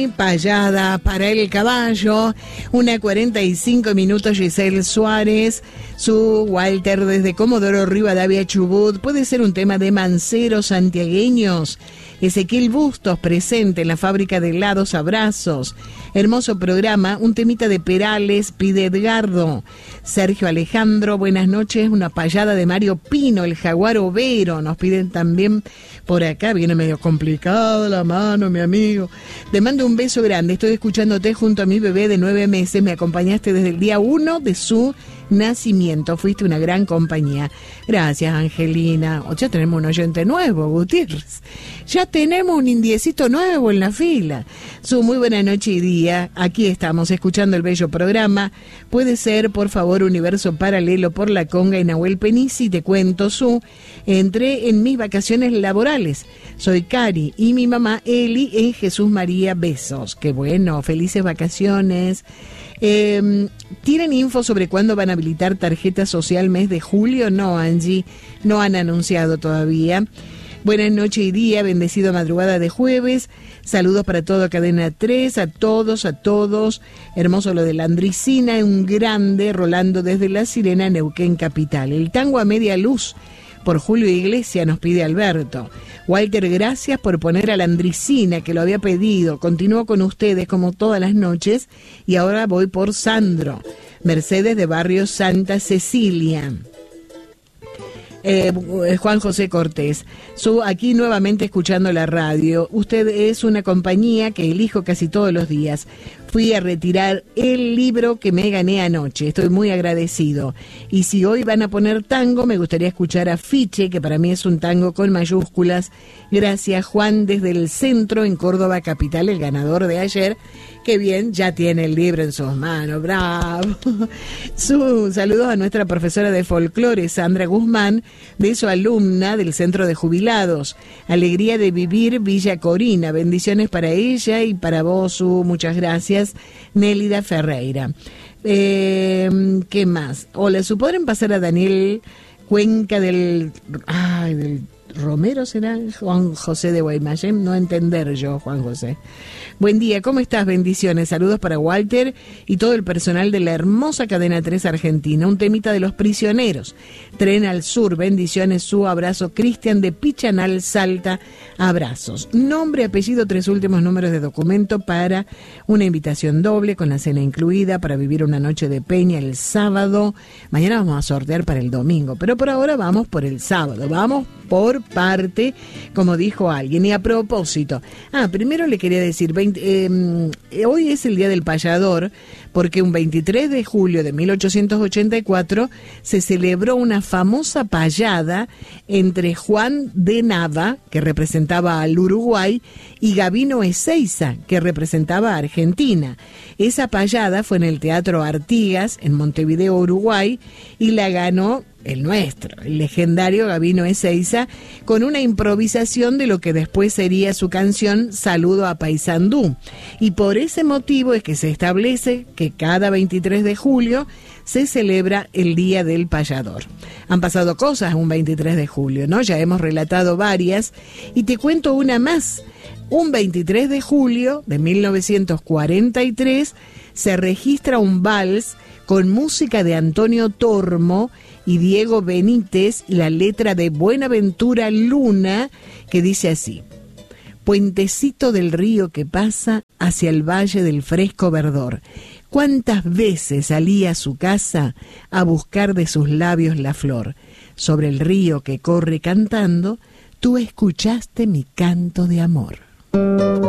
Payada para el caballo, 1:45, Giselle Suárez, su Walter desde Comodoro Rivadavia, Chubut. Puede ser un tema de manceros santiagueños. Ezequiel Bustos, presente en la fábrica de helados Abrazos. Hermoso programa, un temita de Perales, pide Edgardo. Sergio Alejandro, buenas noches, una payada de Mario Pino, el jaguar overo. Nos piden también por acá, viene medio complicado la mano, mi amigo. Te mando un beso grande, estoy escuchándote junto a mi bebé de 9 meses, me acompañaste desde el día 1 de su nacimiento, fuiste una gran compañía. Gracias, Angelina. Ya tenemos un oyente nuevo, Gutiérrez. Ya tenemos un indiecito nuevo en la fila. Su muy buena noche y día. Aquí estamos escuchando el bello programa. Puede ser, por favor, Universo Paralelo por la Conga y Nahuel Penisi. Te cuento, entré en mis vacaciones laborales. Soy Cari y mi mamá Eli en Jesús María. Besos. Qué bueno, felices vacaciones. ¿Tienen info sobre cuándo van a habilitar tarjeta social mes de julio? No, Angie, no han anunciado todavía. Buenas noches y día, bendecido madrugada de jueves. Saludos para todo Cadena 3, a todos. Hermoso lo de la Andricina, un grande, Rolando desde La Sirena, Neuquén Capital. El tango a media luz, por Julio Iglesias, nos pide Alberto. Walter, gracias por poner a la Andricina, que lo había pedido. Continúo con ustedes como todas las noches y ahora voy por Sandro. Mercedes de Barrio Santa Cecilia. Juan José Cortés, aquí nuevamente escuchando la radio. Usted es una compañía que elijo casi todos los días. Fui a retirar el libro que me gané anoche, estoy muy agradecido. Y si hoy van a poner tango, me gustaría escuchar Afiche, que para mí es un tango con mayúsculas. Gracias, Juan, desde el centro en Córdoba capital, el ganador de ayer. Qué bien, ya tiene el libro en sus manos, bravo. Saludos a nuestra profesora de folclore, Sandra Guzmán, de su alumna del Centro de Jubilados. Alegría de vivir, Villa Corina. Bendiciones para ella y para vos, muchas gracias, Nélida Ferreira. ¿Qué más? Hola, ¿podrán pasar a Daniel Cuenca del Romero, será Juan José de Guaymallén? No entender yo, Juan José. Buen día, ¿cómo estás? Bendiciones, saludos para Walter y todo el personal de la hermosa Cadena 3 Argentina. Un temita de Los Prisioneros, Tren al Sur, bendiciones, su abrazo. Cristian de Pichanal, Salta, abrazos. Nombre, apellido, 3 últimos números de documento para una invitación doble con la cena incluida para vivir una noche de peña el sábado. Mañana vamos a sortear para el domingo, pero por ahora vamos por el sábado, vamos por parte, como dijo alguien. Y a propósito, primero le quería decir, hoy es el Día del Payador, porque un 23 de julio de 1884 se celebró una famosa payada entre Juan de Nava, que representaba al Uruguay, y Gabino Ezeiza, que representaba a Argentina. Esa payada fue en el Teatro Artigas, en Montevideo, Uruguay, y la ganó el nuestro, el legendario Gabino Ezeiza, con una improvisación de lo que después sería su canción Saludo a Paysandú. Y por ese motivo es que se establece que cada 23 de julio se celebra el Día del Payador. Han pasado cosas un 23 de julio, ¿no? Ya hemos relatado varias y te cuento una más. Un 23 de julio de 1943 se registra un vals con música de Antonio Tormo y Diego Benítez y la letra de Buenaventura Luna, que dice así: puentecito del río que pasa hacia el valle del fresco verdor, cuántas veces salí a su casa a buscar de sus labios la flor, sobre el río que corre cantando, tú escuchaste mi canto de amor.